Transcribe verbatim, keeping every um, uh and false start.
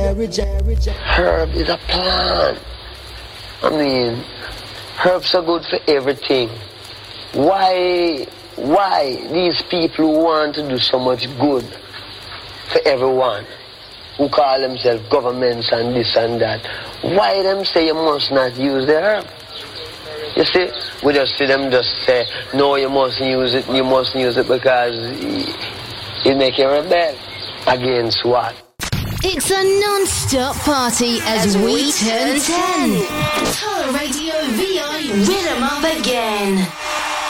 Herb is a plant. I mean, herbs are good for everything. Why, why these people who want to do so much good for everyone, who call themselves governments and this and that, why them say you must not use the herb? You see, we just see them just say, no, you mustn't use it, you mustn't use it because it make you rebel. Against what? It's a non-stop party as, as we, we turn ten. Total Radio V I Rhythm Up Again.